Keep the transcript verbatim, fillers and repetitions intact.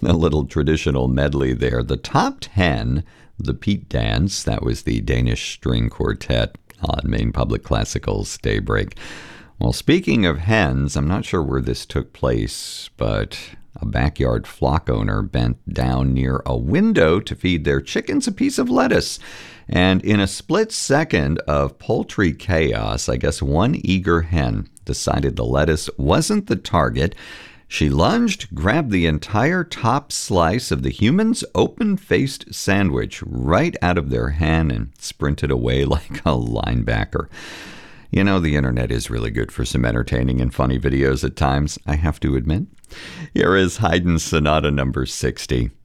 a little traditional medley there. The Top Ten, the Pete Dance, that was the Danish string quartet on Maine Public Classical's Daybreak. Well, speaking of hens, I'm not sure where this took place, but a backyard flock owner bent down near a window to feed their chickens a piece of lettuce. And in a split second of poultry chaos, I guess one eager hen decided the lettuce wasn't the target. She lunged, grabbed the entire top slice of the human's open-faced sandwich right out of their hand and sprinted away like a linebacker. You know, the internet is really good for some entertaining and funny videos at times, I have to admit. Here is Haydn's Sonata number sixty.